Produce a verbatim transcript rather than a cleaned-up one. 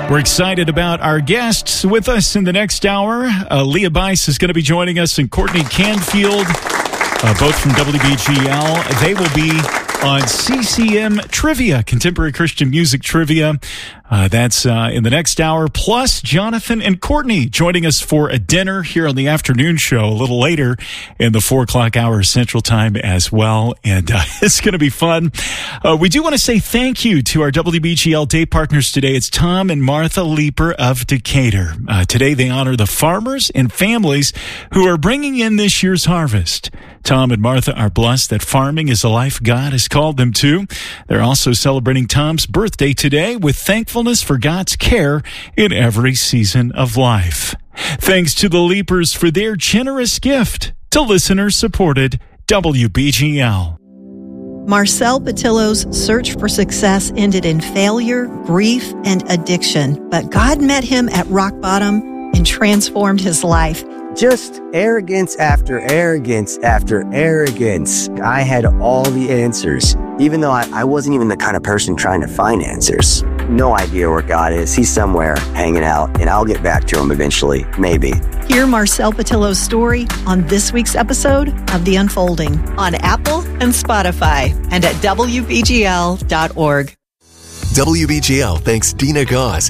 We're excited about our guests with us in the next hour. Uh, Leah Bice is going to be joining us, and Courtney Canfield, uh, both from W B G L. They will be on C C M Trivia, Contemporary Christian Music Trivia. Uh, that's uh, in the next hour. Plus, Jonathan and Courtney joining us for a dinner here on the afternoon show a little later in the four o'clock hour Central Time as well. And uh, it's going to be fun. Uh, we do want to say thank you to our W B G L day partners today. It's Tom and Martha Leeper of Decatur. Uh, today, they honor the farmers and families who are bringing in this year's harvest. Tom and Martha are blessed that farming is a life God has called them to. They're also celebrating Tom's birthday today with thankfulness for God's care in every season of life. Thanks to the Leapers for their generous gift to listener-supported W B G L. Marcel Patillo's search for success ended in failure, grief, and addiction, but God met him at rock bottom and transformed his life. Just arrogance after arrogance after arrogance. I had all the answers, even though I, I wasn't even the kind of person trying to find answers. No idea where God is. He's somewhere hanging out, and I'll get back to him eventually, maybe. Hear Marcel Patillo's story on this week's episode of The Unfolding on Apple and Spotify and at W B G L dot org. W B G L thanks Dina Gauze,